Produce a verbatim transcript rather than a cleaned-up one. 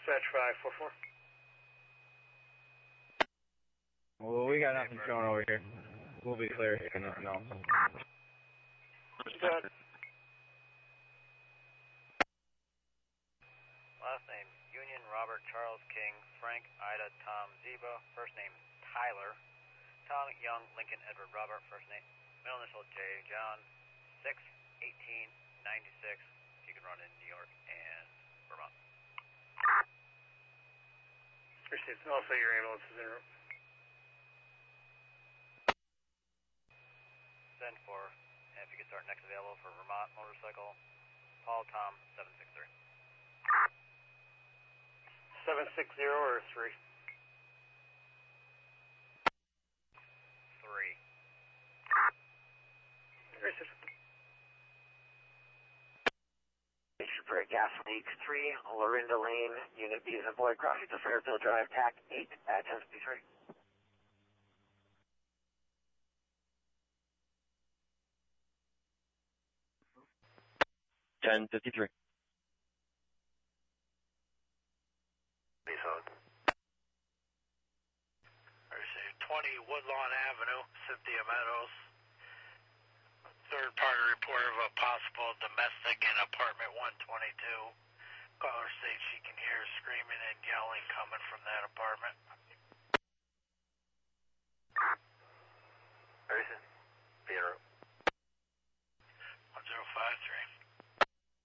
Dispatch five four four. Well, we got nothing showing over here. We'll be clear if nothing else. Good. Last name, Union Robert Charles King, Frank Ida Tom Zeba, first name Tyler, Tom Young Lincoln Edward Robert, first name, middle initial J John, six eighteen ninety-six, you can run in New York and Vermont. Received. Also your ambulance is en route. Send for, and if you could start next available for Vermont motorcycle, Paul Tom seven six three. seven six zero or three? Three. Received. For gas leak three, Lorinda Lane, Unit B is a boy crossing to Fairfield Drive, T A C eight at ten fifty-three. ten fifty-three. Please hold. Received twenty Woodlawn Avenue, Cynthia Meadows. Third party report of a possible domestic in apartment one twenty-two. Caller states she can hear screaming and